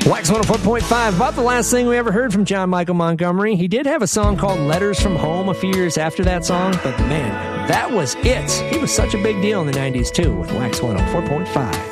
Wax 104.5, about the last thing we ever heard from John Michael Montgomery. He did have a song called Letters from Home a few years after that song, but man, that was it. He was such a big deal in the 90s too with Wax 104.5.